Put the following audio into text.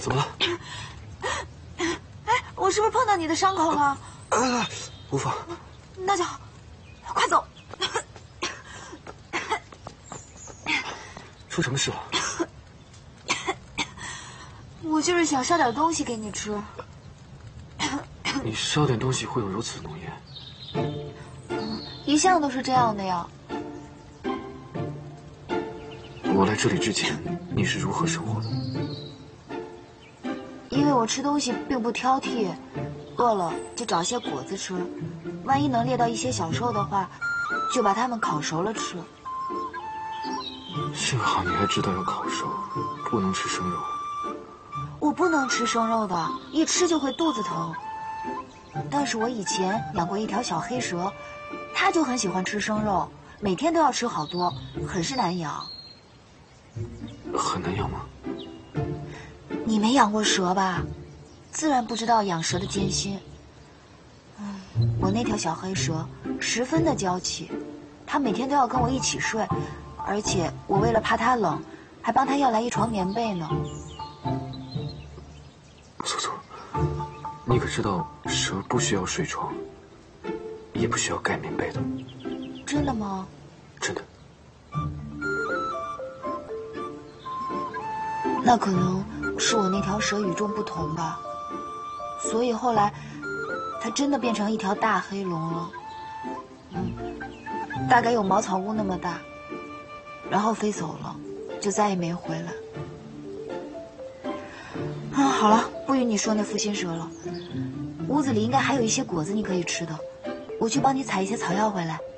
怎么了？ 哎，我是不是碰到你的伤口了？ 无妨。 那就好，快走。 出什么事了？ 我就是想烧点东西给你吃。 你烧点东西会有如此浓烟？ 一向都是这样的呀。 我来这里之前，你是如何生活的？ 因为我吃东西并不挑剔，饿了就找些果子吃，万一能猎到一些小兽的话，就把它们烤熟了吃。 幸好你还知道要烤熟，不能吃生肉。 我不能吃生肉的，一吃就会肚子疼。但是我以前养过一条小黑蛇，它就很喜欢吃生肉，每天都要吃好多，很是难养。 很难养吗？ 你没养过蛇吧？自然不知道养蛇的艰辛。我那条小黑蛇十分的娇气，它每天都要跟我一起睡，而且我为了怕它冷，还帮它要来一床棉被呢。 素素，你可知道蛇不需要睡床，也不需要盖棉被的。 真的吗？ 真的。 那可能是我那条蛇与众不同吧，所以后来它真的变成一条大黑龙了。大概有茅草屋那么大，然后飞走了，就再也没回来。好了，不与你说那负心蛇了。屋子里应该还有一些果子你可以吃的，我去帮你采一些草药回来。